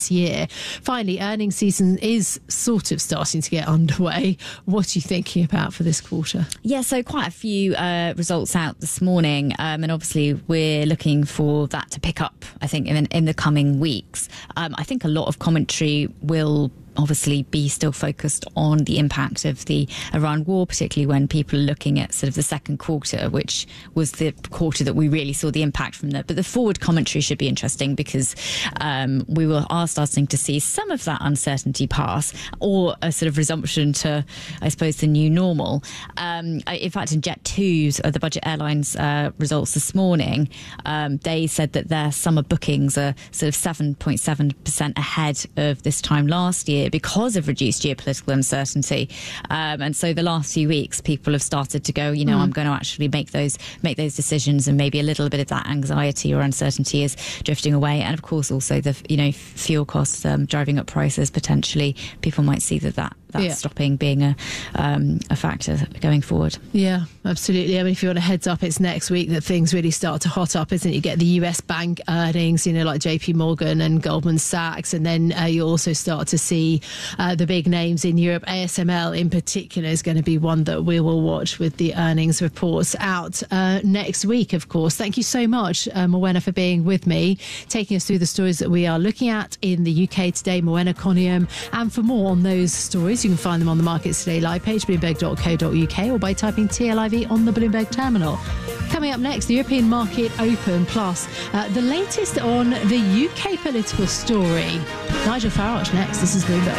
year. Finally, earnings season is sort of starting to get underway. What are you thinking about for this quarter? Yeah, so quite a few results out this morning, and obviously we're looking for that to pick up, I think, in the coming weeks. I think a lot of commentary will obviously be still focused on the impact of the Iran war, particularly when people are looking at sort of the second quarter, which was the quarter that we really saw the impact from that. But the forward commentary should be interesting because we are starting to see some of that uncertainty pass, or a sort of resumption to, I suppose, the new normal. In fact, in Jet2's, the budget airlines results this morning, they said that their summer bookings are sort of 7.7% ahead of this time last year, because of reduced geopolitical uncertainty. And so the last few weeks, people have started to go, I'm going to actually make those decisions, and maybe a little bit of that anxiety or uncertainty is drifting away. And of course, also the, fuel costs driving up prices. Potentially, people might see that's stopping being a factor going forward. Yeah, absolutely. I mean, if you want a heads up, it's next week that things really start to hot up, isn't it? You get the US bank earnings, like JP Morgan and Goldman Sachs, and then you'll also start to see the big names in Europe. ASML in particular is going to be one that we will watch with the earnings reports out next week, of course. Thank you so much, Morwenna, for being with me, taking us through the stories that we are looking at in the UK today. Morwenna Coniam. And for more on those stories, you can find them on the Markets Today live page, bloomberg.co.uk, or by typing TLIV on the Bloomberg terminal. Coming up next, the European market open, plus the latest on the UK political story. Nigel Farage next. This is Bloomberg.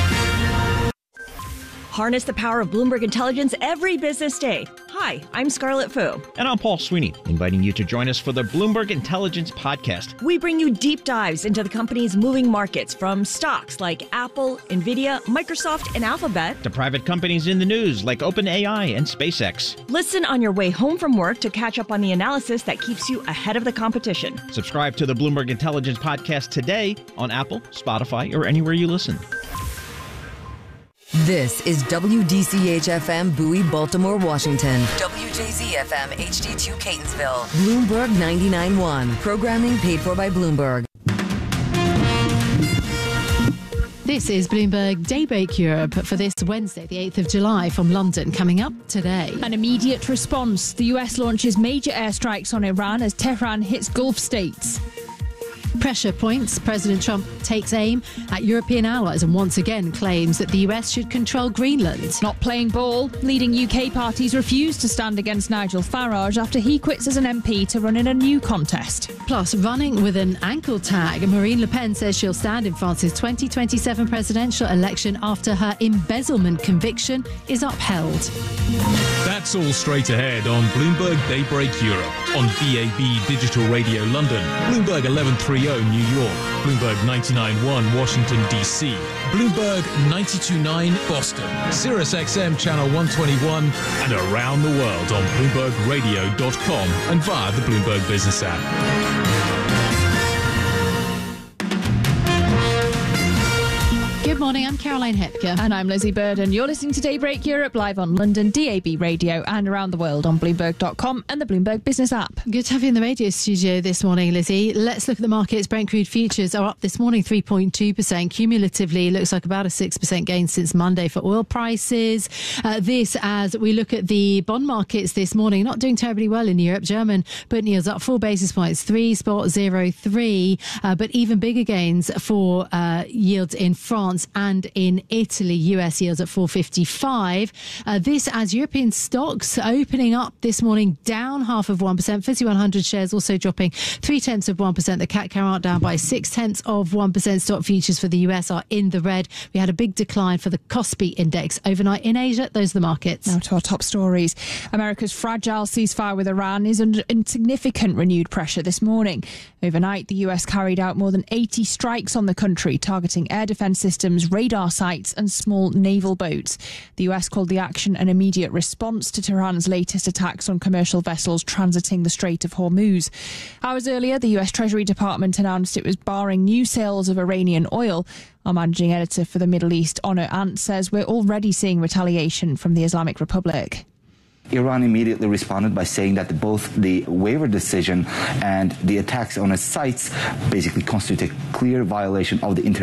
Harness the power of Bloomberg Intelligence every business day. Hi, I'm Scarlett Fu. And I'm Paul Sweeney, inviting you to join us for the Bloomberg Intelligence Podcast. We bring you deep dives into the company's moving markets, from stocks like Apple, Nvidia, Microsoft, and Alphabet, to private companies in the news like OpenAI and SpaceX. Listen on your way home from work to catch up on the analysis that keeps you ahead of the competition. Subscribe to the Bloomberg Intelligence Podcast today on Apple, Spotify, or anywhere you listen. This is WDCH-FM Bowie, Baltimore, Washington. WJZ-FM HD2 Catonsville. Bloomberg 99.1. Programming paid for by Bloomberg. This is Bloomberg Daybreak Europe for this Wednesday, the 8th of July, from London. Coming up today. An immediate response. The US launches major airstrikes on Iran as Tehran hits Gulf states. Pressure points. President Trump takes aim at European allies and once again claims that the US should control Greenland. Not playing ball. Leading UK parties refuse to stand against Nigel Farage after he quits as an MP to run in a new contest. Plus, running with an ankle tag. Marine Le Pen says she'll stand in France's 2027 presidential election after her embezzlement conviction is upheld. That's all straight ahead on Bloomberg Daybreak Europe, on DAB Digital Radio London, Bloomberg 1130 New York, Bloomberg 99.1 Washington, D.C., Bloomberg 92.9 Boston, Sirius XM Channel 121, and around the world on BloombergRadio.com and via the Bloomberg Business app. Good morning, I'm Caroline Hepker. And I'm Lizzie Burden. You're listening to Daybreak Europe live on London DAB Radio and around the world on Bloomberg.com and the Bloomberg Business app. Good to have you in the radio studio this morning, Lizzie. Let's look at the markets. Brent crude futures are up this morning 3.2%. Cumulatively, looks like about a 6% gain since Monday for oil prices. This as we look at the bond markets this morning, not doing terribly well in Europe. German Bund yields up 4 basis points, 3.03, but even bigger gains for yields in France and in Italy. US yields at 4.55. This as European stocks opening up this morning down 0.5%. FTSE 100 shares also dropping 0.3%. The CAC Carrot down by 0.6%. Stock futures for the US are in the red. We had a big decline for the Kospi index overnight in Asia. Those are the markets. Now to our top stories. America's fragile ceasefire with Iran is under significant renewed pressure this morning. Overnight, the US carried out more than 80 strikes on the country, targeting air defense systems, radar sites and small naval boats. The US called the action an immediate response to Tehran's latest attacks on commercial vessels transiting the Strait of Hormuz. Hours earlier, the US Treasury Department announced it was barring new sales of Iranian oil. Our managing editor for the Middle East, Honor Ant, says we're already seeing retaliation from the Islamic Republic. Iran immediately responded by saying that both the waiver decision and the attacks on its sites basically constitute a clear violation of the international